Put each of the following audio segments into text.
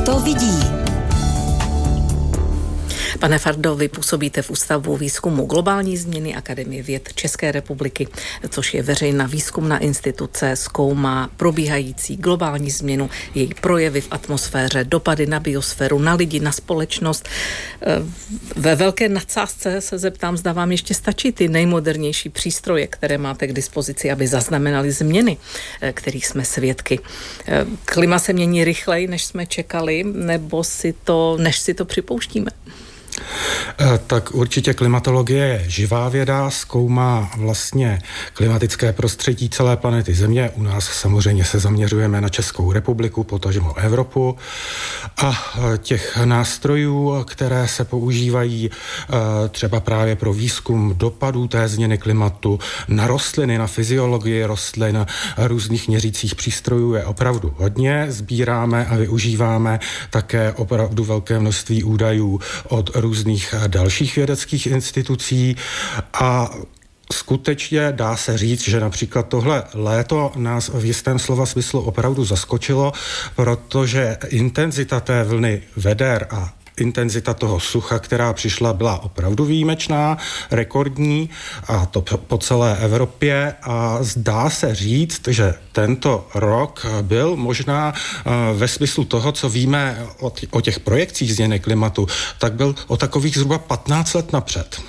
to vidí. Pane Fardo, vy působíte v Ústavu výzkumu globální změny Akademie věd České republiky, což je veřejná výzkumná instituce, zkoumá probíhající globální změnu, její projevy v atmosféře, dopady na biosféru, na lidi, na společnost. Ve velké nadsázce se zeptám, zda vám ještě stačí ty nejmodernější přístroje, které máte k dispozici, aby zaznamenali změny, kterých jsme svědky. Klima se mění rychleji, než jsme čekali, nebo než si to připouštíme? Tak určitě klimatologie je živá věda, zkoumá vlastně klimatické prostředí celé planety Země. U nás samozřejmě se zaměřujeme na Českou republiku, potažmo Evropu. A těch nástrojů, které se používají třeba právě pro výzkum dopadů té změny klimatu na rostliny, na fyziologii rostlin, různých měřících přístrojů je opravdu hodně. Sbíráme a využíváme také opravdu velké množství údajů od různých dalších vědeckých institucí a skutečně dá se říct, že například tohle léto nás v jistém slova smyslu opravdu zaskočilo, protože intenzita té vlny veder a intenzita toho sucha, která přišla, byla opravdu výjimečná, rekordní, a to po celé Evropě, a zdá se říct, že tento rok byl možná ve smyslu toho, co víme o těch projekcích změny klimatu, tak byl o takových zhruba 15 let napřed.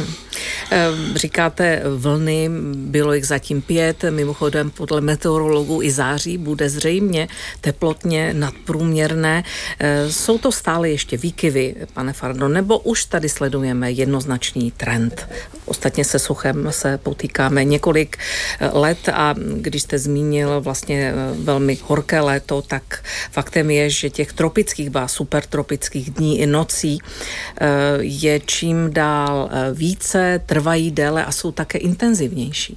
Říkáte vlny, bylo jich zatím 5, mimochodem podle meteorologů i září bude zřejmě teplotně nadprůměrné. Jsou to stále ještě výkyvy, pane Fardo, nebo už tady sledujeme jednoznačný trend? Ostatně se suchem se potýkáme několik let a když jste zmínil vlastně velmi horké léto, tak faktem je, že těch tropických, supertropických dní i nocí je čím dál více, trvají déle a jsou také intenzivnější.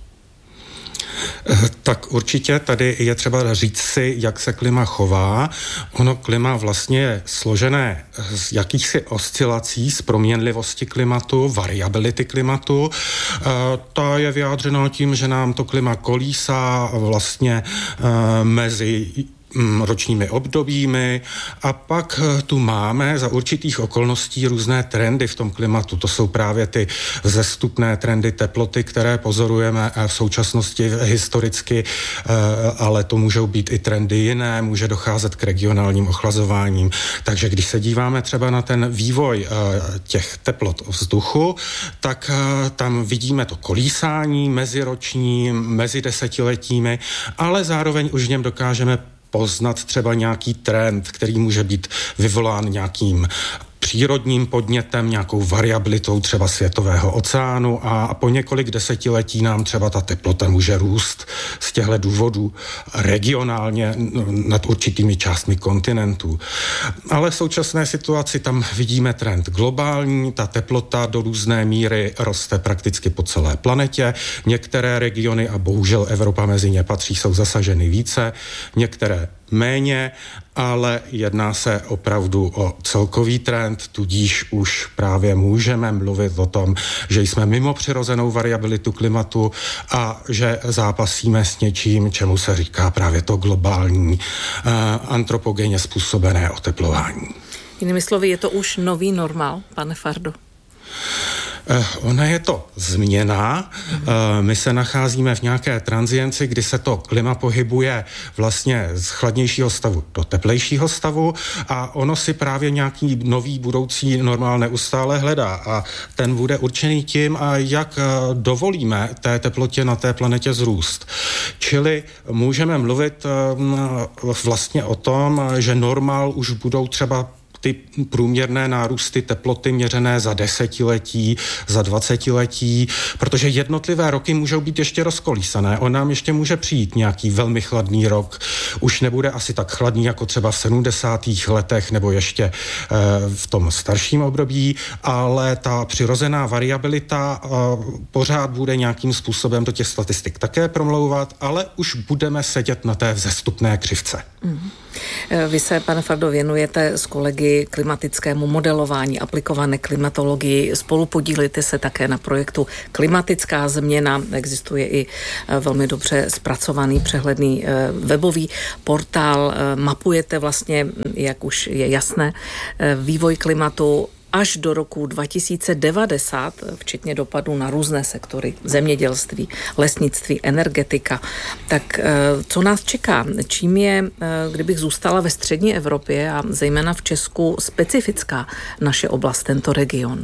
Tak určitě tady je třeba říct si, jak se klima chová. Ono klima vlastně je složené z jakýchsi oscilací, z proměnlivosti klimatu, variability klimatu. To je vyjádřeno tím, že nám to klima kolísá vlastně mezi ročními obdobími a pak tu máme za určitých okolností různé trendy v tom klimatu. To jsou právě ty vzestupné trendy teploty, které pozorujeme v současnosti historicky, ale to můžou být i trendy jiné, může docházet k regionálním ochlazováním. Takže když se díváme třeba na ten vývoj těch teplot vzduchu, tak tam vidíme to kolísání meziroční, mezi desetiletími, ale zároveň už v něm dokážeme poznat třeba nějaký trend, který může být vyvolán nějakým přírodním podnětem, nějakou variabilitou třeba světového oceánu a po několik desetiletí nám třeba ta teplota může růst z těchto důvodů regionálně nad určitými částmi kontinentů. Ale v současné situaci tam vidíme trend globální, ta teplota do různé míry roste prakticky po celé planetě. Některé regiony, a bohužel Evropa mezi ně patří, jsou zasaženy více, některé méně, ale jedná se opravdu o celkový trend, tudíž už právě můžeme mluvit o tom, že jsme mimo přirozenou variabilitu klimatu a že zápasíme s něčím, čemu se říká právě to globální antropogenně způsobené oteplování. Jinými slovy, je to už nový normál, pane Fardo? Ona je to změna. My se nacházíme v nějaké tranzienci, kdy se to klima pohybuje vlastně z chladnějšího stavu do teplejšího stavu a ono si právě nějaký nový budoucí normál neustále hledá a ten bude určený tím, jak dovolíme té teplotě na té planetě zrůst. Čili můžeme mluvit vlastně o tom, že normál už budou třeba ty průměrné nárůsty teploty měřené za desetiletí, za 20letí, protože jednotlivé roky můžou být ještě rozkolísané. On nám ještě může přijít nějaký velmi chladný rok. Už nebude asi tak chladný jako třeba v 70. letech nebo ještě v tom starším období, ale ta přirozená variabilita pořád bude nějakým způsobem do těch statistik také promlouvat, ale už budeme sedět na té vzestupné křivce. Vy se, pane Fardo, věnujete s kolegy klimatickému modelování, aplikované klimatologii. Spolupodílíte se také na projektu Klimatická změna. Existuje i velmi dobře zpracovaný, přehledný webový portál. Mapujete vlastně, jak už je jasné, vývoj klimatu až do roku 2090, včetně dopadů na různé sektory, zemědělství, lesnictví, energetika. Tak co nás čeká? Čím je, kdybych zůstala ve střední Evropě a zejména v Česku, specifická naše oblast, tento region?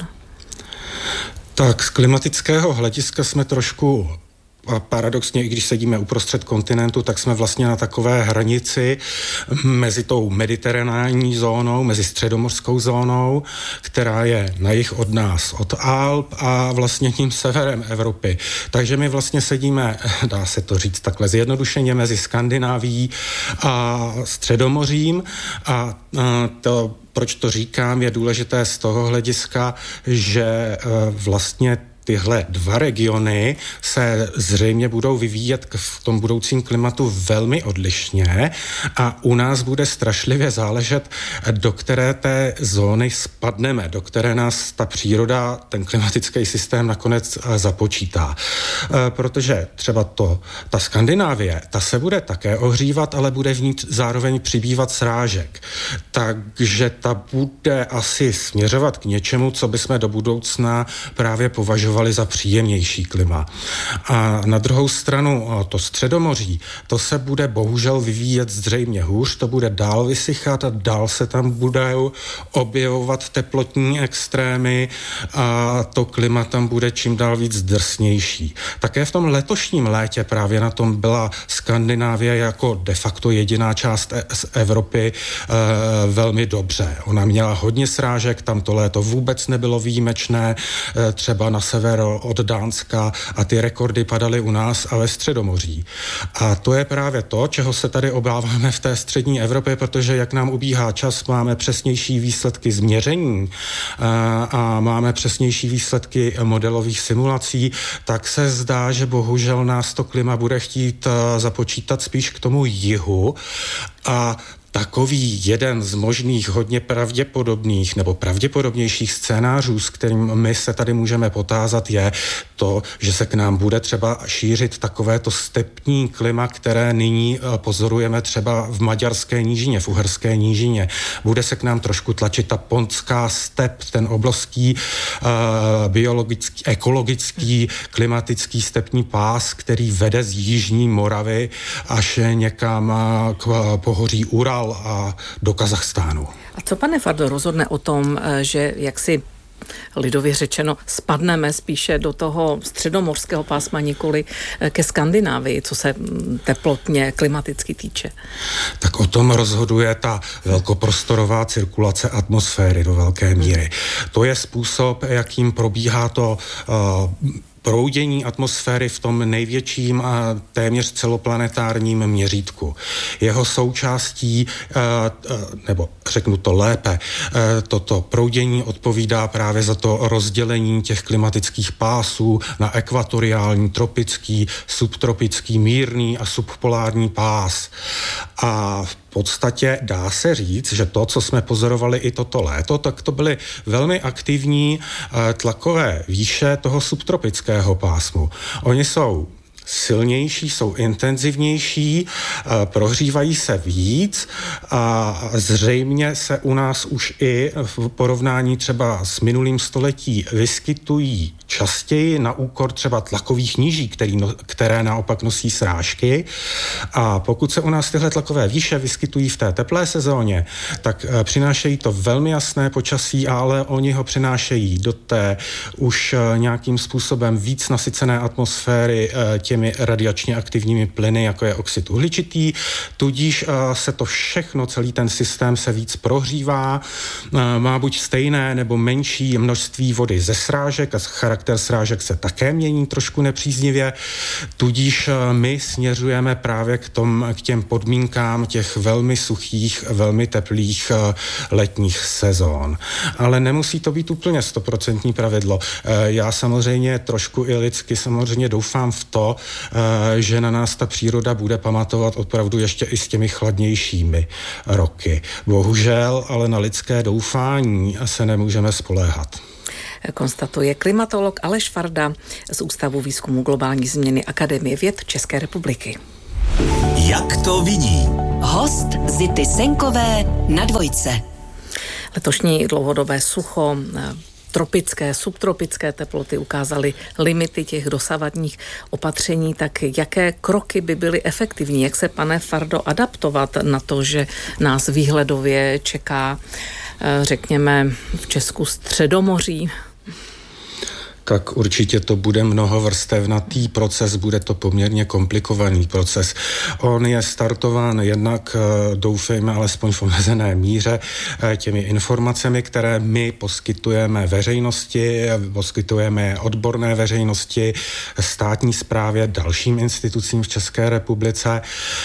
Tak z klimatického hlediska jsme trošku paradoxně, i když sedíme uprostřed kontinentu, tak jsme vlastně na takové hranici mezi tou mediteránní zónou, mezi středomořskou zónou, která je na jih od nás, od Alp a vlastně tím severem Evropy. Takže my vlastně sedíme, dá se to říct takhle zjednodušeně, mezi Skandinávií a Středomořím a to, proč to říkám, je důležité z toho hlediska, že vlastně tyhle dva regiony se zřejmě budou vyvíjet v tom budoucím klimatu velmi odlišně a u nás bude strašlivě záležet, do které té zóny spadneme, do které nás ta příroda, ten klimatický systém nakonec započítá. Protože třeba ta Skandinávie, ta se bude také ohřívat, ale bude v ní zároveň přibývat srážek. Takže ta bude asi směřovat k něčemu, co bychom do budoucna právě považovali za příjemnější klima. A na druhou stranu to Středomoří, to se bude bohužel vyvíjet zřejmě hůř, to bude dál vysychat a dál se tam budou objevovat teplotní extrémy a to klima tam bude čím dál víc drsnější. Také v tom letošním létě právě na tom byla Skandinávie jako de facto jediná část z Evropy velmi dobře. Ona měla hodně srážek, tam to léto vůbec nebylo výjimečné, třeba na sever od Dánska a ty rekordy padaly u nás a ve Středomoří. A to je právě to, čeho se tady obáváme v té střední Evropě, protože jak nám ubíhá čas, máme přesnější výsledky změření a máme přesnější výsledky modelových simulací, tak se zdá, že bohužel nás to klima bude chtít započítat spíš k tomu jihu a takový jeden z možných hodně pravděpodobných nebo pravděpodobnějších scénářů, s kterým my se tady můžeme potázat, je to, že se k nám bude třeba šířit takovéto stepní klima, které nyní pozorujeme třeba v maďarské nížině, v uherské nížině. Bude se k nám trošku tlačit ta pontská step, ten obrovský biologický, ekologický, klimatický stepní pás, který vede z jižní Moravy až někam k pohoří Ural a do Kazachstánu. A co, pane Fardo, rozhodne o tom, že jaksi lidově řečeno spadneme spíše do toho středomořského pásma, nikoli ke Skandinávii, co se teplotně, klimaticky týče? Tak o tom rozhoduje ta velkoprostorová cirkulace atmosféry do velké míry. To je způsob, jakým probíhá to proudění atmosféry v tom největším a téměř celoplanetárním měřítku. Jeho součástí, nebo řeknu to lépe, toto proudění odpovídá právě za to rozdělení těch klimatických pásů na ekvatoriální, tropický, subtropický, mírný a subpolární pás. A v podstatě dá se říct, že to, co jsme pozorovali i toto léto, tak to byly velmi aktivní tlakové výše toho subtropického pásmu. Oni jsou silnější, jsou intenzivnější, prohřívají se víc a zřejmě se u nás už i v porovnání třeba s minulým století vyskytují častěji na úkor třeba tlakových níží, které naopak nosí srážky. A pokud se u nás tyhle tlakové výše vyskytují v té teplé sezóně, tak přinášejí to velmi jasné počasí, ale oni ho přinášejí do té už nějakým způsobem víc nasycené atmosféry těmi radiačně aktivními plyny, jako je oxid uhličitý, tudíž se to všechno, celý ten systém se víc prohřívá, má buď stejné nebo menší množství vody ze srážek a charakter srážek se také mění trošku nepříznivě, tudíž my směřujeme právě k těm podmínkám těch velmi suchých, velmi teplých letních sezón. Ale nemusí to být úplně 100% pravidlo. Já samozřejmě trošku i lidsky samozřejmě doufám v to, že na nás ta příroda bude pamatovat opravdu ještě i s těmi chladnějšími roky. Bohužel, ale na lidské doufání se nemůžeme spoléhat. Konstatuje klimatolog Aleš Farda z Ústavu výzkumu globální změny Akademie věd České republiky. Jak to vidí? Host Zity Senkové na Dvojce. Letošní dlouhodobé sucho, tropické, subtropické teploty ukázaly limity těch dosavadních opatření, tak jaké kroky by byly efektivní? Jak se, pane Fardo, adaptovat na to, že nás výhledově čeká, řekněme, v Česku Středomoří? Tak určitě to bude mnohovrstevnatý proces, bude to poměrně komplikovaný proces. On je startován jednak, doufejme, alespoň v omezené míře, těmi informacemi, které my poskytujeme veřejnosti, poskytujeme odborné veřejnosti, státní správě, dalším institucím v České republice.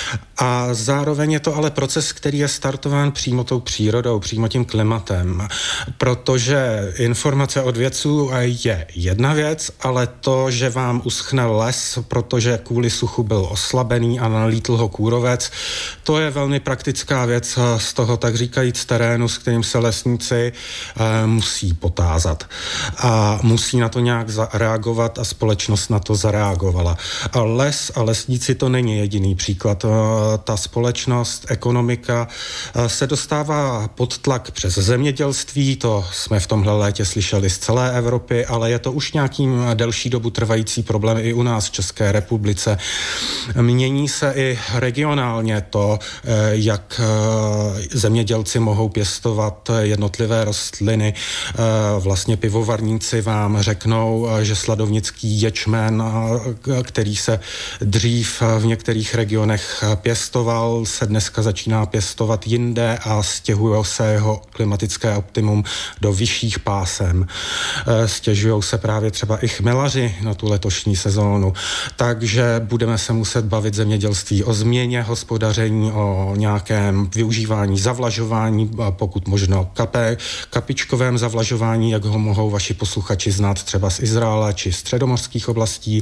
A zároveň je to ale proces, který je startován přímo tou přírodou, přímo tím klimatem, protože informace od vědců je jedna věc, ale to, že vám uschne les, protože kvůli suchu byl oslabený a nalítl ho kůrovec, to je velmi praktická věc z toho, tak říkajíc, terénu, s kterým se lesníci musí potázat. A musí na to nějak zareagovat a společnost na to zareagovala. A les a lesníci to není jediný příklad. Ta společnost, ekonomika se dostává pod tlak přes zemědělství, to jsme v tomhle létě slyšeli z celé Evropy, ale je to už nějakým delší dobu trvající problém i u nás v České republice. Mění se i regionálně to, jak zemědělci mohou pěstovat jednotlivé rostliny. Vlastně pivovarníci vám řeknou, že sladovnický ječmen, který se dřív v některých regionech pěstoval, se dneska začíná pěstovat jinde a stěhuje se jeho klimatické optimum do vyšších pásem. Stěžují se právě třeba i chmelaři na tu letošní sezónu. Takže budeme se muset bavit zemědělství o změně hospodaření, o nějakém využívání zavlažování, pokud možno kapičkovém zavlažování, jak ho mohou vaši posluchači znát třeba z Izraele či středomořských oblastí.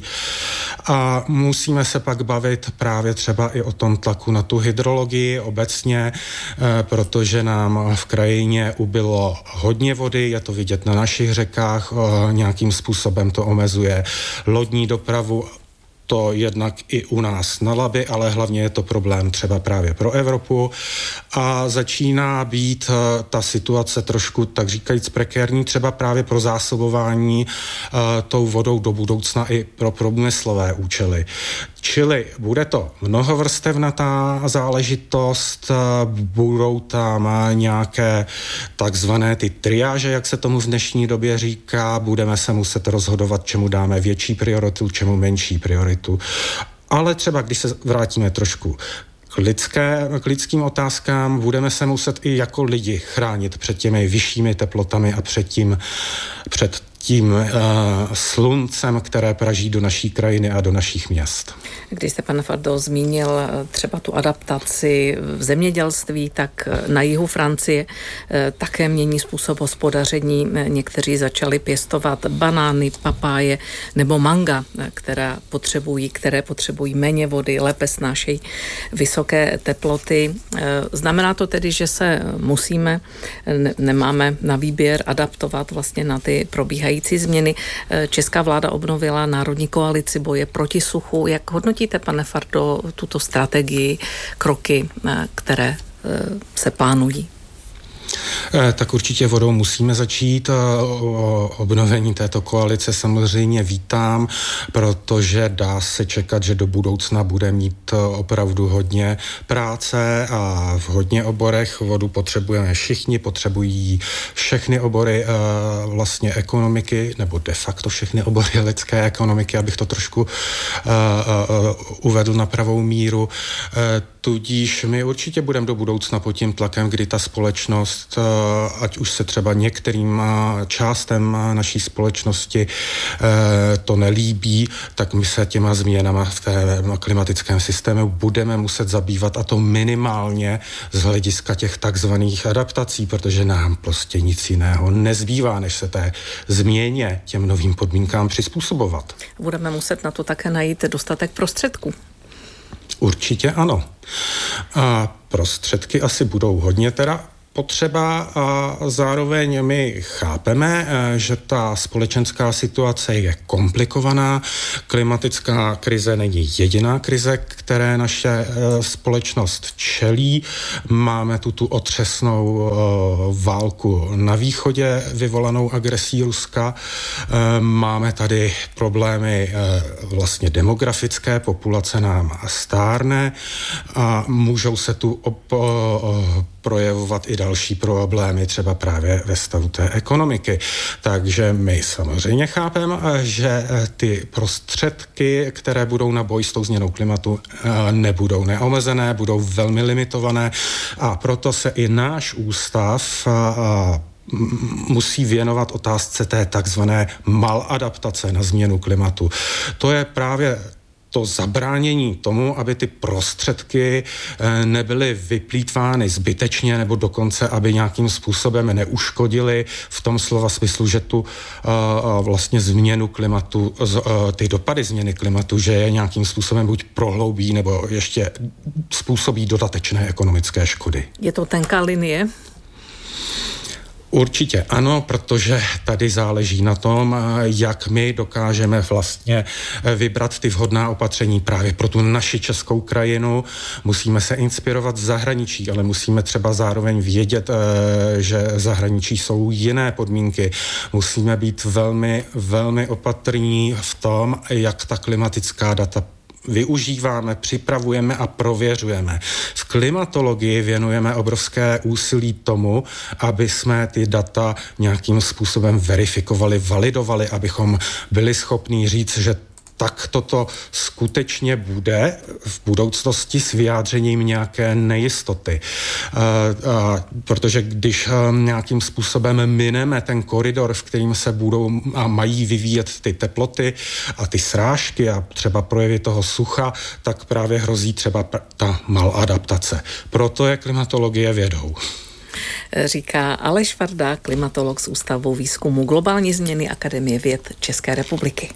A musíme se pak bavit právě třeba i o tom tlaku na tu hydrologii obecně, protože nám v krajině ubylo hodně vody, je to vidět na našich řekách, nějakým způsobem to omezuje lodní dopravu, to jednak i u nás na Labi, ale hlavně je to problém třeba právě pro Evropu a začíná být ta situace trošku, tak říkajíc, prekérní třeba právě pro zásobování tou vodou do budoucna i pro průmyslové účely. Čili bude to mnohovrstevnatá záležitost, budou tam nějaké takzvané ty triáže, jak se tomu v dnešní době říká, budeme se muset rozhodovat, čemu dáme větší prioritu, čemu menší prioritu. Ale třeba, když se vrátíme trošku k lidským otázkám, budeme se muset i jako lidi chránit před těmi vyššími teplotami a před tím sluncem, které praží do naší krajiny a do našich měst. Když jste, pane Fardo, zmínil třeba tu adaptaci v zemědělství, tak na jihu Francie také mění způsob hospodaření. Někteří začali pěstovat banány, papáje nebo manga, které potřebují méně vody, lépe snášejí vysoké teploty. Znamená to tedy, že se musíme, nemáme na výběr adaptovat vlastně na ty probíhající změny. Česká vláda obnovila Národní koalici boje proti suchu. Jak hodnotíte, pane Fardo, tuto strategii, kroky, které se plánují? Tak určitě vodou musíme začít. O obnovení této koalice samozřejmě vítám, protože dá se čekat, že do budoucna bude mít opravdu hodně práce a v hodně oborech. Vodu potřebujeme všichni, potřebují všechny obory vlastně ekonomiky, nebo de facto všechny obory lidské ekonomiky, abych to trošku uvedl na pravou míru. Tudíž my určitě budeme do budoucna pod tím tlakem, kdy ta společnost, ať už se třeba některým částem naší společnosti to nelíbí, tak my se těma změnama v té klimatickém systému budeme muset zabývat, a to minimálně z hlediska těch takzvaných adaptací, protože nám prostě nic jiného nezbývá, než se té změně, těm novým podmínkám přizpůsobovat. Budeme muset na to také najít dostatek prostředků. Určitě ano. A prostředky asi budou hodně teda potřeba, a zároveň my chápeme, že ta společenská situace je komplikovaná. Klimatická krize není jediná krize, které naše společnost čelí. Máme tu otřesnou válku na východě vyvolanou agresí Ruska. Máme tady problémy vlastně demografické, populace nám stárne a můžou se tu projevovat i další problémy, třeba právě ve stavu té ekonomiky. Takže my samozřejmě chápeme, že ty prostředky, které budou na boj s tou změnou klimatu, nebudou neomezené, budou velmi limitované, a proto se i náš ústav musí věnovat otázce té takzvané maladaptace na změnu klimatu. To je právě to zabránění tomu, aby ty prostředky nebyly vyplýtvány zbytečně, nebo dokonce, aby nějakým způsobem neuškodily v tom slova smyslu, že tu vlastně změnu klimatu, ty dopady změny klimatu, že je nějakým způsobem buď prohloubí, nebo ještě způsobí dodatečné ekonomické škody. Je to tenká linie? Určitě ano, protože tady záleží na tom, jak my dokážeme vlastně vybrat ty vhodná opatření právě pro tu naši českou krajinu. Musíme se inspirovat z zahraničí, ale musíme třeba zároveň vědět, že v zahraničí jsou jiné podmínky. Musíme být velmi, velmi opatrní v tom, jak ta klimatická data využíváme, připravujeme a prověřujeme. V klimatologii věnujeme obrovské úsilí tomu, aby jsme ty data nějakým způsobem verifikovali, validovali, abychom byli schopní říct, že tak toto skutečně bude v budoucnosti s vyjádřením nějaké nejistoty. Protože když nějakým způsobem mineme ten koridor, v kterým se budou a mají vyvíjet ty teploty a ty srážky a třeba projevy toho sucha, tak právě hrozí třeba ta maladaptace. Proto je klimatologie vědou. Říká Aleš Varda, klimatolog z Ústavu výzkumu globální změny Akademie věd České republiky.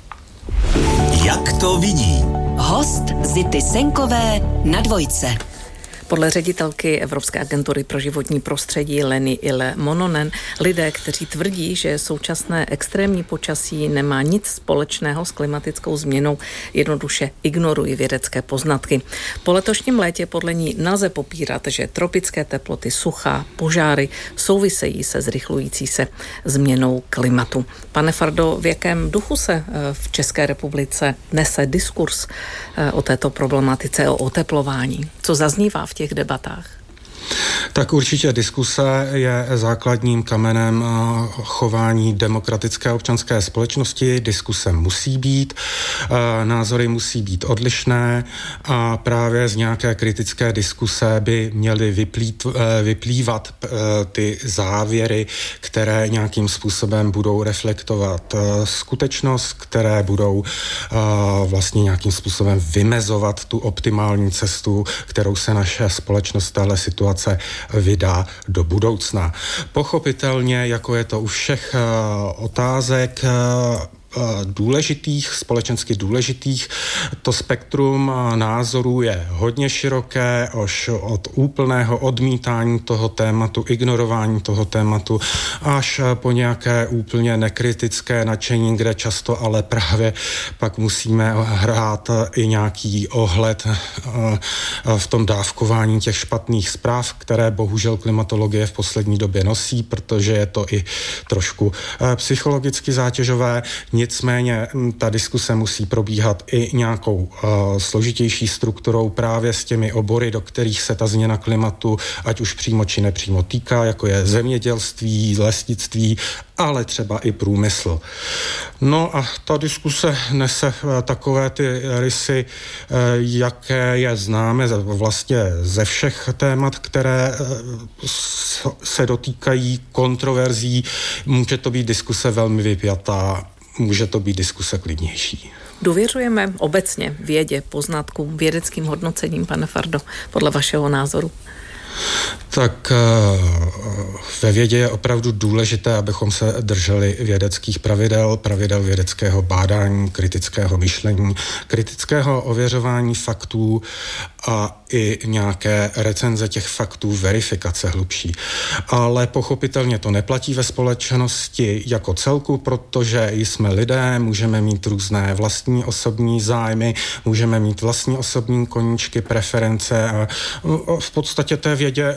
Jak to vidí? Host Zity Senkové na Dvojce. Podle ředitelky Evropské agentury pro životní prostředí Leny Ille Mononen, lidé, kteří tvrdí, že současné extrémní počasí nemá nic společného s klimatickou změnou, jednoduše ignorují vědecké poznatky. Po letošním létě podle ní nelze popírat, že tropické teploty, sucha, požáry souvisejí se zrychlující se změnou klimatu. Pane Fardo, v jakém duchu se v České republice nese diskurs o této problematice, o oteplování? Co zaznívá v těch debatách? Tak určitě diskuse je základním kamenem chování demokratické občanské společnosti. Diskuse musí být, názory musí být odlišné a právě z nějaké kritické diskuse by měly vyplývat ty závěry, které nějakým způsobem budou reflektovat skutečnost, které budou vlastně nějakým způsobem vymezovat tu optimální cestu, kterou se naše společnost téhle situace vydá do budoucna. Pochopitelně, jako je to u všech otázek důležitých, společensky důležitých, to spektrum názorů je hodně široké, až od úplného odmítání toho tématu, ignorování toho tématu, až po nějaké úplně nekritické nadšení, kde často ale právě pak musíme hrát i nějaký ohled v tom dávkování těch špatných zpráv, které bohužel klimatologie v poslední době nosí, protože je to i trošku psychologicky zátěžové. Nicméně ta diskuse musí probíhat i nějakou složitější strukturou právě s těmi obory, do kterých se ta změna klimatu, ať už přímo či nepřímo týká, jako je zemědělství, lesnictví, ale třeba i průmysl. No a ta diskuse nese takové ty rysy, jaké je známe vlastně ze všech témat, které se dotýkají kontroverzí. Může to být diskuse velmi vypjatá, může to být diskuse klidnější. Důvěřujeme obecně vědě, poznatkům, vědeckým hodnocením, pane Fardo, podle vašeho názoru? Tak ve vědě je opravdu důležité, abychom se drželi vědeckých pravidel vědeckého bádání, kritického myšlení, kritického ověřování faktů a i nějaké recenze těch faktů, verifikace hlubší. Ale pochopitelně to neplatí ve společnosti jako celku, protože jsme lidé, můžeme mít různé vlastní osobní zájmy, můžeme mít vlastní osobní koníčky, preference a v podstatě té vědě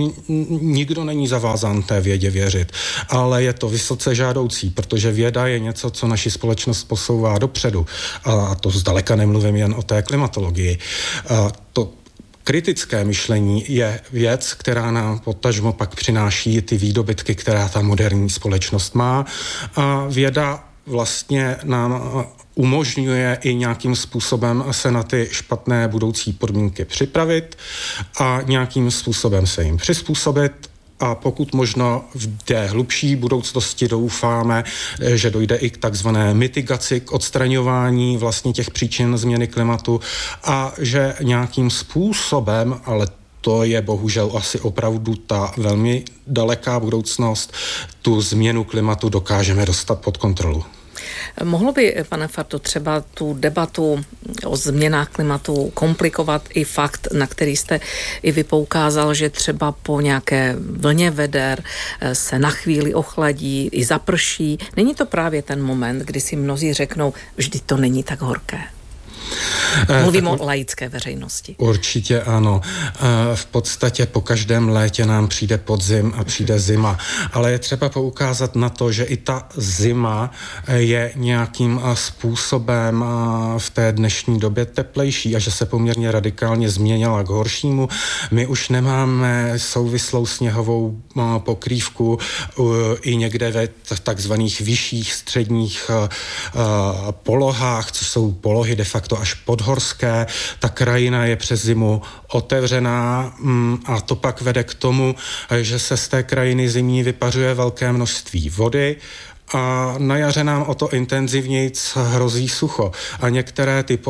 nikdo není zavázán té vědě věřit, ale je to vysoce žádoucí, protože věda je něco, co naši společnost posouvá dopředu a to zdaleka nemluvím jen o té klimatologii. To kritické myšlení je věc, která nám potažmo pak přináší ty výdobytky, která ta moderní společnost má a věda vlastně nám umožňuje i nějakým způsobem se na ty špatné budoucí podmínky připravit a nějakým způsobem se jim přizpůsobit a pokud možno v té hlubší budoucnosti doufáme, že dojde i k takzvané mitigaci, k odstraňování vlastně těch příčin změny klimatu a že nějakým způsobem, ale to je bohužel asi opravdu ta velmi daleká budoucnost, tu změnu klimatu dokážeme dostat pod kontrolu. Mohlo by, pane Fardo, třeba tu debatu o změnách klimatu komplikovat i fakt, na který jste i vy poukázal, že třeba po nějaké vlně veder se na chvíli ochladí, i zaprší. Není to právě ten moment, kdy si mnozí řeknou, vždyť to není tak horké? Mluvím o laické veřejnosti. Určitě ano. V podstatě po každém létě nám přijde podzim a přijde zima. Ale je třeba poukázat na to, že i ta zima je nějakým způsobem v té dnešní době teplejší a že se poměrně radikálně změnila k horšímu. My už nemáme souvislou sněhovou pokrývku i někde ve takzvaných vyšších středních polohách, co jsou polohy de facto až podhorské, ta krajina je přes zimu otevřená a to pak vede k tomu, že se z té krajiny zimní vypařuje velké množství vody a na jaře nám o to intenzivnějc hrozí sucho. A některé ty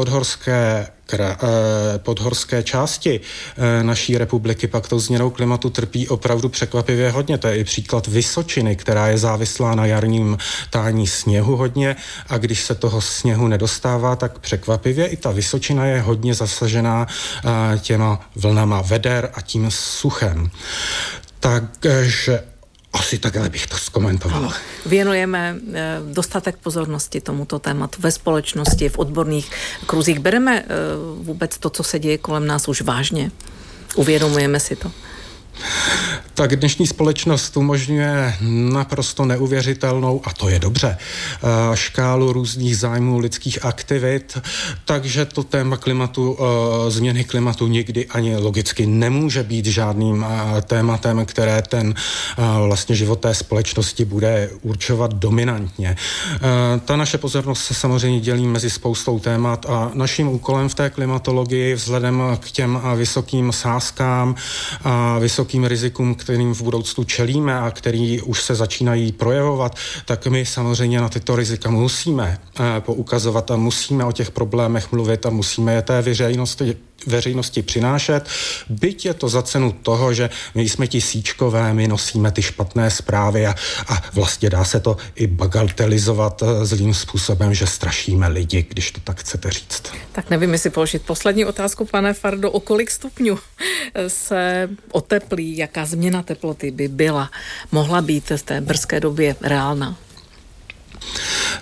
podhorské části naší republiky pak tou změnou klimatu trpí opravdu překvapivě hodně. To je i příklad Vysočiny, která je závislá na jarním tání sněhu hodně a když se toho sněhu nedostává, tak překvapivě i ta Vysočina je hodně zasažená těma vlnama veder a tím suchem. Takže asi takhle bych to zkomentoval. Věnujeme dostatek pozornosti tomuto tématu ve společnosti, v odborných kruzích. Bereme vůbec to, co se děje kolem nás, už vážně? Uvědomujeme si to? Tak dnešní společnost umožňuje naprosto neuvěřitelnou, a to je dobře, škálu různých zájmů lidských aktivit, takže to téma klimatu, změny klimatu nikdy ani logicky nemůže být žádným tématem, které ten vlastně život té společnosti bude určovat dominantně. Ta naše pozornost se samozřejmě dělí mezi spoustou témat a naším úkolem v té klimatologii vzhledem k těm vysokým sázkám a vysokým rizikům, kterým v budoucnu čelíme a který už se začínají projevovat, tak my samozřejmě na tyto rizika musíme poukazovat a musíme o těch problémech mluvit a musíme je té veřejnosti přinášet. Byť je to za cenu toho, že my jsme ti síčkové, my nosíme ty špatné zprávy a vlastně dá se to i bagatelizovat zlým způsobem, že strašíme lidi, když to tak chcete říct. Tak nevím, jestli položit poslední otázku, pane Fardo, o kolik stupňů se oteplí, jaká změna teploty by mohla být v té brzké době reálná?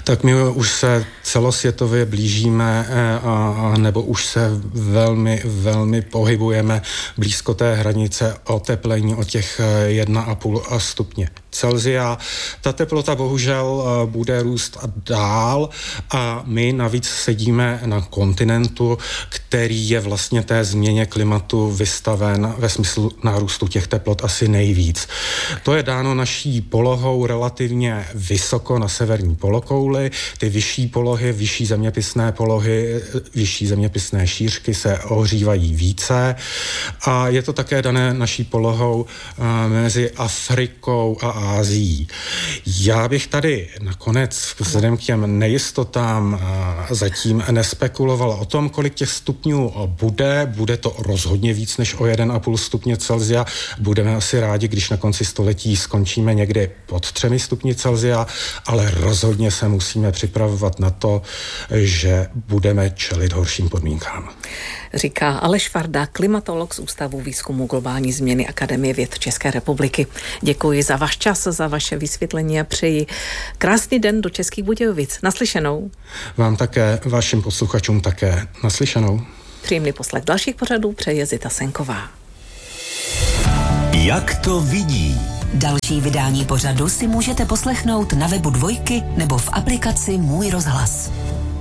Tak my už se celosvětově blížíme nebo už se velmi, velmi pohybujeme blízko té hranice oteplení o těch 1,5 stupně Celsia. Ta teplota bohužel bude růst dál a my navíc sedíme na kontinentu, který je vlastně té změně klimatu vystaven ve smyslu nárůstu těch teplot asi nejvíc. To je dáno naší polohou relativně vysoko na severní polokouli. Ty vyšší polohy, vyšší zeměpisné polohy, vyšší zeměpisné šířky se ohřívají více a je to také dané naší polohou mezi Afrikou a Ázií. Já bych tady nakonec vzhledem k těm nejistotám zatím nespekuloval o tom, kolik těch stupňů bude to rozhodně víc než o 1,5 stupně Celsia. Budeme asi rádi, když na konci století skončíme někdy pod 3 stupni Celsia, ale rozhodně se musíme připravovat na to, že budeme čelit horším podmínkám. Říká Aleš Farda, klimatolog z Ústavu výzkumu globální změny Akademie věd České republiky. Děkuji za váš čas, za vaše vysvětlení a přeji krásný den do Českých Budějovic. Naslyšenou. Vám také, vašim posluchačům také. Naslyšenou. Příjemný poslech dalších pořadů přeje Zita Senková. Jak to vidí? Další vydání pořadu si můžete poslechnout na webu Dvojky nebo v aplikaci Můj rozhlas.